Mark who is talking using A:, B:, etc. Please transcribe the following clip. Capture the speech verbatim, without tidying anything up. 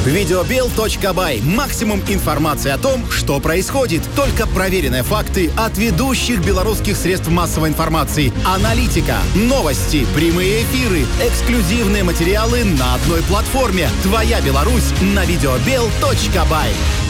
A: Видеобел точка бай. Максимум информации о том, что происходит. Только проверенные факты от ведущих белорусских средств массовой информации. Аналитика, новости, прямые эфиры, эксклюзивные материалы на одной платформе. Твоя Беларусь на видеобел точка бай.